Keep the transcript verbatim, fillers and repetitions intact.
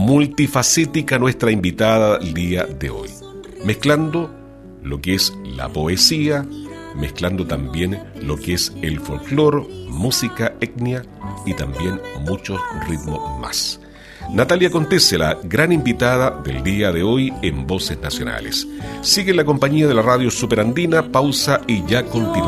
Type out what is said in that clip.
multifacética nuestra invitada el día de hoy, mezclando lo que es la poesía, mezclando también lo que es el folclore, música etnia y también muchos ritmos más. Natalia Contese, la gran invitada del día de hoy en Voces Nacionales. Sigue en la compañía de la radio Superandina, pausa y ya continúa.